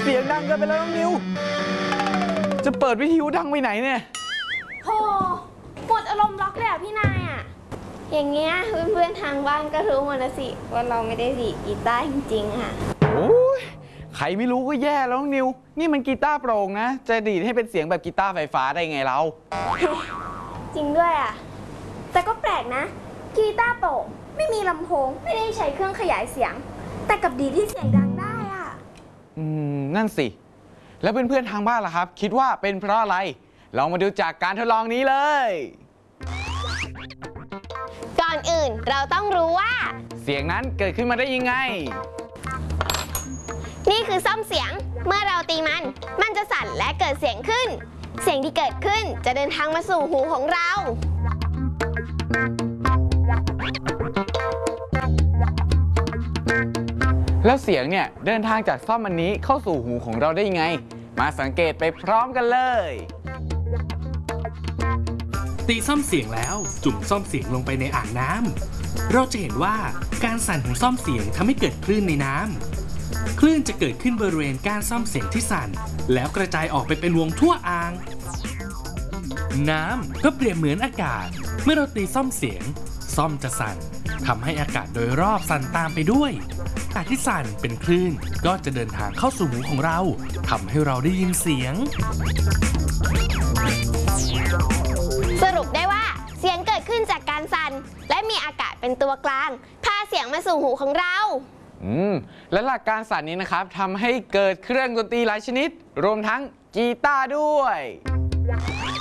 เสียงดังเกินไปแล้วน้องนิวจะเปิดวิทยุดังไปไหนเนี่ยโหหมดอารมณ์ล็อกเลยอ่ะพี่นายอ่ะอย่างเงี้ยเพื่อนๆทางบ้านก็รู้หมดแล้วสิว่าเราไม่ได้ดีดกีตาร์จริงๆค่ะโอ้ยใครไม่รู้ก็แย่แล้วน้องนิวนี่มันกีตาร์โปร่งนะจะดีดให้เป็นเสียงแบบกีตาร์ไฟฟ้าได้ไงเราจริงด้วยอ่ะแต่ก็แปลกนะกีตาร์โปร่งไม่มีลำโพงไม่ได้ใช้เครื่องขยายเสียงแต่กับดีดที่เสียงดังได้อ่ะนั่นสิแล้วเพื่อนๆทางบ้านล่ะครับคิดว่าเป็นเพราะอะไรลองมาดูจากการทดลองนี้เลยก่อนอื่นเราต้องรู้ว่าเสียงนั้นเกิดขึ้นมาได้ยังไงนี่คือซ่อมเสียงเมื่อเราตีมันจะสั่นและเกิดเสียงขึ้นเสียงที่เกิดขึ้นจะเดินทางมาสู่หูของเราแล้วเสียงเนี่ยเดินทางจากซ่อมอันนี้เข้าสู่หูของเราได้ยังไงมาสังเกตไปพร้อมกันเลยตีซ่อมเสียงแล้วจุ่มซ่อมเสียงลงไปในอ่างน้ำเราจะเห็นว่าการสั่นของซ่อมเสียงทำให้เกิดคลื่นในน้ำคลื่นจะเกิดขึ้นบริเวณก้านซ่อมเสียงที่สั่นแล้วกระจายออกไปเป็นวงทั่วอ่างน้ำก็เปรียบเหมือนอากาศเมื่อเราตีซ่อมเสียงซ่อมจะสั่นทำให้อากาศโดยรอบสั่นตามไปด้วยอากาศที่สั่นเป็นคลื่นก็จะเดินทางเข้าสู่หูของเราทำให้เราได้ยินเสียงสรุปได้ว่าเสียงเกิดขึ้นจากการสั่นและมีอากาศเป็นตัวกลางพาเสียงมาสู่หูของเราและหลักการสั่นนี้นะครับทำให้เกิดเครื่องดนตรีหลายชนิดรวมทั้งกีตาร์ด้วย